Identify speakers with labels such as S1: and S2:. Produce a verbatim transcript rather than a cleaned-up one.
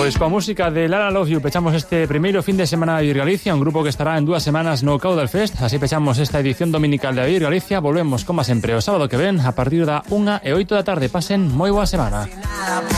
S1: Pois coa música de Lara Love You pechamos este primeiro fin de semana de Vivir Galicia, un grupo que estará en dúas semanas no Caudal Fest. Así pechamos esta edición dominical de Vivir Galicia. Volvemos, como sempre, o sábado que ven a partir da unha e oito da tarde. Pasen moi boa semana.